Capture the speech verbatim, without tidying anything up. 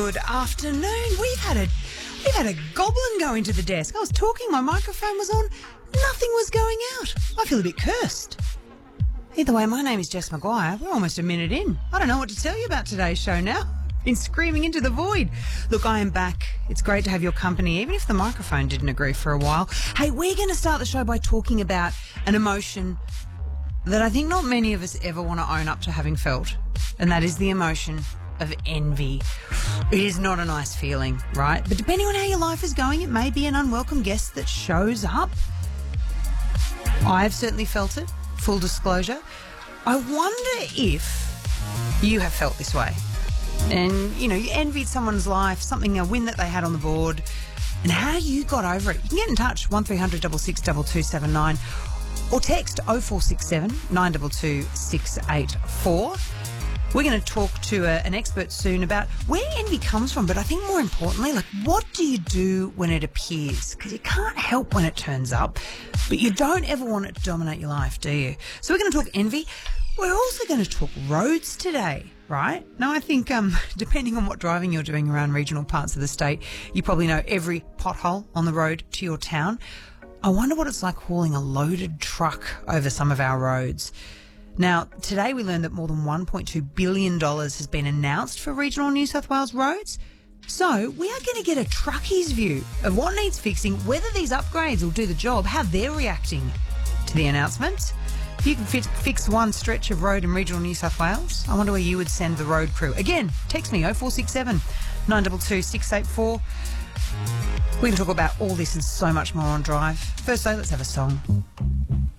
Good afternoon. We've had a we've had a goblin go into the desk. I was talking, my microphone was on, nothing was going out. I feel a bit cursed. Either way, my name is Jess Maguire. We're almost a minute in. I don't know what to tell you about today's show now. Been screaming into the void. Look, I am back. It's great to have your company, even if the microphone didn't agree for a while. Hey, we're going to start the show by talking about an emotion that I think not many of us ever want to own up to having felt, and that is the emotion of envy. It is not a nice feeling, right? But depending on how your life is going, it may be an unwelcome guest that shows up. I've certainly felt it, full disclosure. I wonder if you have felt this way. And, you know, you envied someone's life, something, a win that they had on the board, and how you got over it. You can get in touch, one three hundred six six two two seven nine, or text oh four six seven nine two two six eight four. We're going to talk to a, an expert soon about where envy comes from, but I think more importantly, like, what do you do when it appears? Because you can't help when it turns up, but you don't ever want it to dominate your life, do you? So we're going to talk envy. We're also going to talk roads today, right? Now, I think um, depending on what driving you're doing around regional parts of the state, you probably know every pothole on the road to your town. I wonder what it's like hauling a loaded truck over some of our roads. Now, today we learned that more than one point two billion dollars has been announced for regional New South Wales roads. So we are going to get a truckie's view of what needs fixing, whether these upgrades will do the job, how they're reacting to the announcements. If you can fit, fix one stretch of road in regional New South Wales, I wonder where you would send the road crew. Again, text me oh four six seven nine two two six eight four. We can talk about all this and so much more on Drive. First though, let's have a song.